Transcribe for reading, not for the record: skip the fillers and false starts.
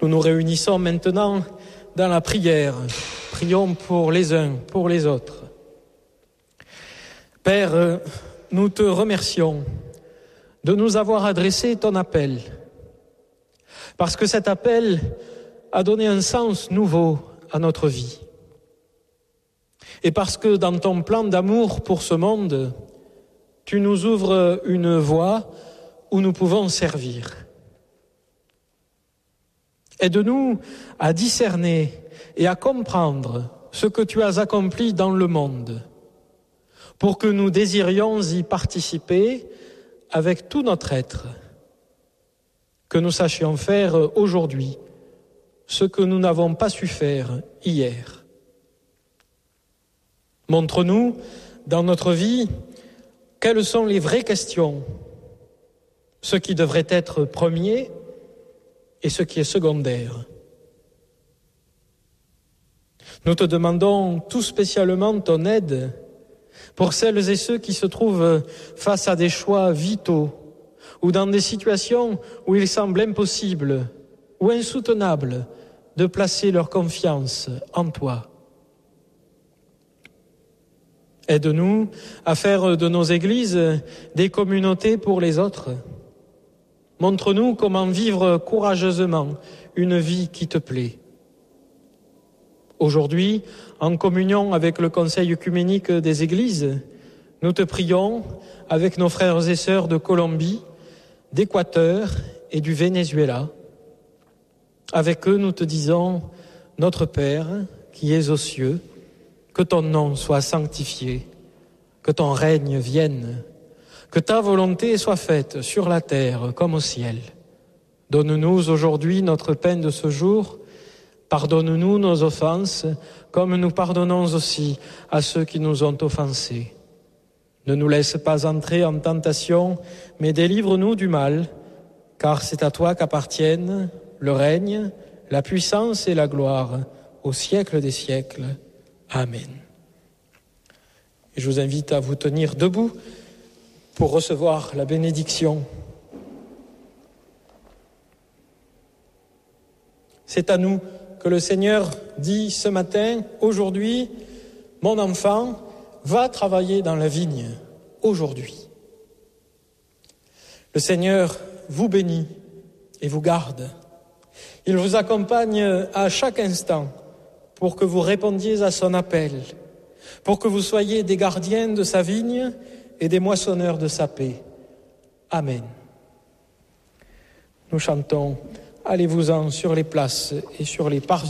Nous nous réunissons maintenant dans la prière. Prions pour les uns, pour les autres. Père, nous te remercions de nous avoir adressé ton appel, parce que cet appel a donné un sens nouveau à notre vie. Et parce que dans ton plan d'amour pour ce monde, tu nous ouvres une voie où nous pouvons servir. Aide-nous à discerner et à comprendre ce que tu as accompli dans le monde, pour que nous désirions y participer avec tout notre être, que nous sachions faire aujourd'hui ce que nous n'avons pas su faire hier. Montre-nous, dans notre vie, quelles sont les vraies questions, ce qui devrait être premier et ce qui est secondaire. Nous te demandons tout spécialement ton aide pour celles et ceux qui se trouvent face à des choix vitaux ou dans des situations où il semble impossible ou insoutenable de placer leur confiance en toi. Aide-nous à faire de nos églises des communautés pour les autres. Montre-nous comment vivre courageusement une vie qui te plaît. Aujourd'hui, en communion avec le Conseil œcuménique des Églises, nous te prions avec nos frères et sœurs de Colombie, d'Équateur et du Venezuela. Avec eux, nous te disons, notre Père, qui es aux cieux, que ton nom soit sanctifié, que ton règne vienne, que ta volonté soit faite sur la terre comme au ciel. Donne-nous aujourd'hui notre pain de ce jour. Pardonne-nous nos offenses, comme nous pardonnons aussi à ceux qui nous ont offensés. Ne nous laisse pas entrer en tentation, mais délivre-nous du mal, car c'est à toi qu'appartiennent le règne, la puissance et la gloire, au siècle des siècles. Amen. Et je vous invite à vous tenir debout pour recevoir la bénédiction. C'est à nous que le Seigneur dit ce matin, aujourd'hui, mon enfant, va travailler dans la vigne, aujourd'hui. Le Seigneur vous bénit et vous garde. Il vous accompagne à chaque instant pour que vous répondiez à son appel, pour que vous soyez des gardiens de sa vigne et des moissonneurs de sa paix. Amen. Nous chantons « Allez-vous-en sur les places et sur les parvis ».